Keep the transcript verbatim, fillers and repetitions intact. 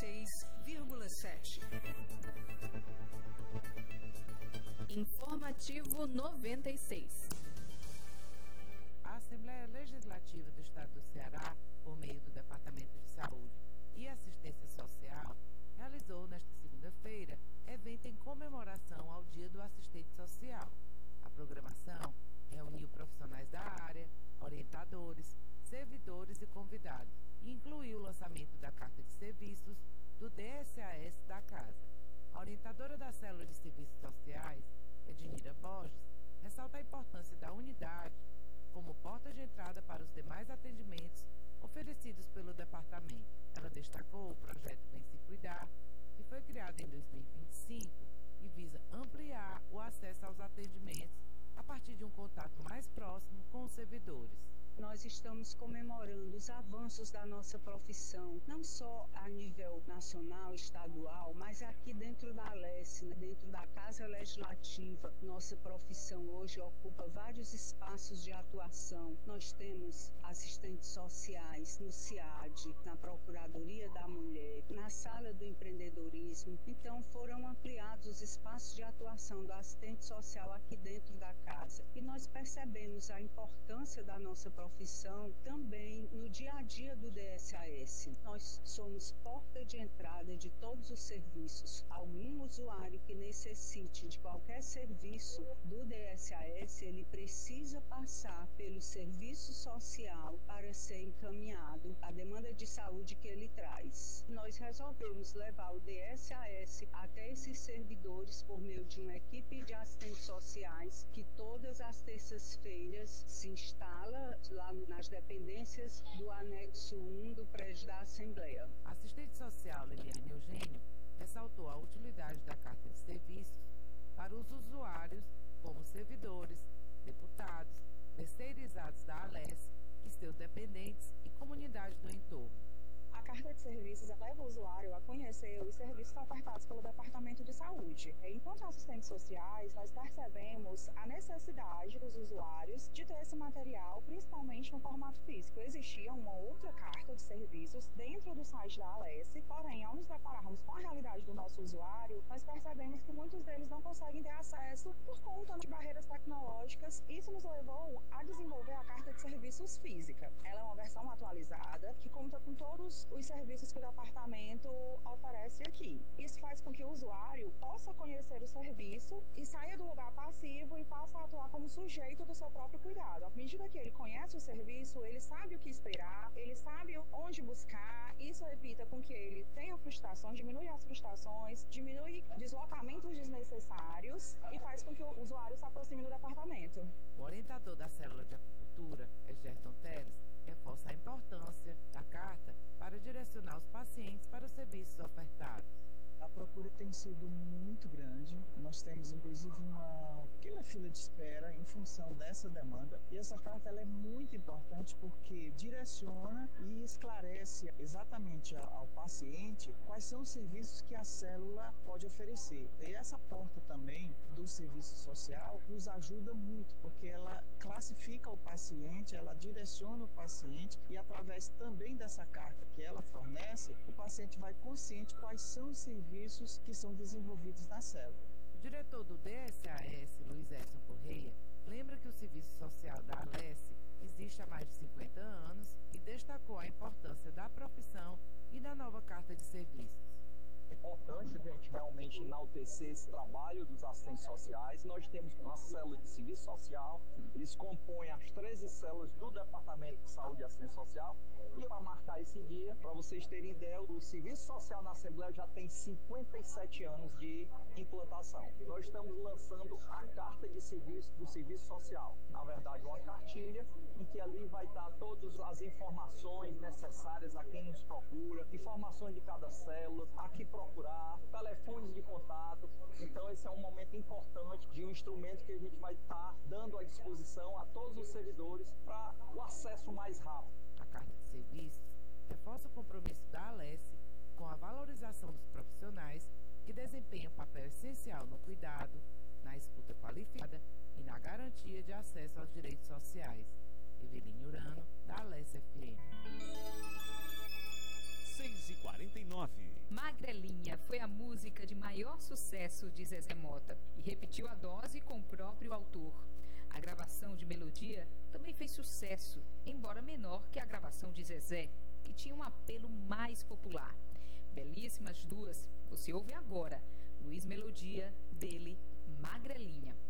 seis vírgula sete. Informativo noventa e seis. A Assembleia Legislativa do Estado do Ceará, por meio do Departamento de Saúde e Assistência Social, realizou nesta segunda-feira evento em comemoração ao Dia do Assistente Social. A programação reuniu profissionais da área, orientadores, servidores e convidados, e incluiu o lançamento da Carta de Serviços do D S A S da Casa. A orientadora da Célula de Serviços Sociais, Ednira Borges, ressalta a importância da unidade como porta de entrada para os demais atendimentos oferecidos pelo departamento. Ela destacou o projeto Bem Se Cuidar, que foi criado em dois mil e vinte e cinco e visa ampliar o acesso aos atendimentos a partir de um contato mais próximo com os servidores. Nós estamos comemorando os avanços da nossa profissão, não só a nível nacional, estadual, mas aqui dentro da Alesse, dentro da Casa Legislativa. Nossa profissão hoje ocupa vários espaços de atuação. Nós temos assistentes sociais no CIAD, na Procuradoria da Mulher, na Sala do Empreendedorismo. Então foram ampliados os espaços de atuação do assistente social aqui dentro da casa. E nós percebemos a importância da nossa profissão profissão também no dia a dia do D S A S. Nós somos porta de entrada de todos os serviços. Algum usuário que necessite de qualquer serviço do D S A S, ele precisa passar pelo serviço social para ser encaminhado à demanda de saúde que ele traz. Nós resolvemos levar o D S A S até esses servidores por meio de uma equipe de assistentes sociais que todas as terças-feiras se instala lá nas dependências do anexo um do prédio da Assembleia. A assistente social Liliane Eugênio ressaltou a utilidade da Carta de Serviços para os usuários como servidores, deputados, terceirizados da Alesse e seus dependentes e comunidades do entorno. A Carta de Serviços leva o usuário a conhecer os serviços ofertados pelo Departamento de Saúde. Enquanto assistentes sociais, nós percebemos a necessidade dos usuários de ter esse material, principalmente no formato físico. Existia uma outra Carta de Serviços dentro do site da Alesse, porém, ao nos depararmos com a realidade do nosso usuário, nós percebemos que muitos deles não conseguem ter acesso por conta de barreiras tecnológicas. Isso nos levou a desenvolver a Carta de Serviços física. Ela é uma versão atualizada que conta com todos os serviços que o departamento oferece aqui. Isso faz com que o usuário possa conhecer o serviço e saia do lugar passivo e passe a atuar como sujeito do seu próprio cuidado. À medida que ele conhece o serviço, ele sabe o que esperar, ele sabe onde buscar. Isso evita com que ele tenha frustrações, diminui as frustrações, diminui deslocamentos desnecessários e faz com que o usuário se aproxime do departamento. O orientador da Célula de Acupuntura, Egerton Teles, reforça a importância da carta para direcionar os pacientes para os serviços ofertados. A procura tem sido muito grande. Nós temos, inclusive, uma pequena fila de espera em função dessa demanda. E essa carta ela é muito importante porque direciona e esclarece exatamente ao paciente quais são os serviços que a célula pode oferecer. E essa porta também do serviço social nos ajuda muito, porque ela classifica o paciente, ela direciona o paciente e, através também dessa carta que ela fornece, o paciente vai consciente quais são os serviços que são desenvolvidos na célula. O diretor do D S A S, Luiz Edson Correia, lembra que o serviço social da Alesse existe há mais de cinquenta anos e destacou a importância da profissão e da nova Carta de Serviços. É importante a gente realmente enaltecer esse trabalho dos assistentes sociais. Nós temos uma célula de serviço social, eles compõem as treze células do Departamento de Saúde e Assistência Social. E para marcar esse dia, para vocês terem ideia, o Serviço Social na Assembleia já tem cinquenta e sete anos de implantação. Nós estamos lançando a Carta de Serviço do Serviço Social. Na verdade, uma cartilha em que ali vai estar todas as informações necessárias a quem nos procura, informações de cada célula, a que procurar, telefones de contato. Então, esse é um momento importante de um instrumento que a gente vai estar dando à disposição a todos os servidores para o acesso mais rápido. A Carta de Serviços reforça o compromisso da Alesse com a valorização dos profissionais que desempenham papel essencial no cuidado, na escuta qualificada e na garantia de acesso aos direitos sociais. Eveline Urano, da Alesse F M. seis e quarenta e nove. música de maior sucesso de Zezé Mota e repetiu a dose com o próprio autor. A gravação de Melodia também fez sucesso, embora menor que a gravação de Zezé, que tinha um apelo mais popular. Belíssimas duas, você ouve agora, Luiz Melodia, dele, Magrelinha.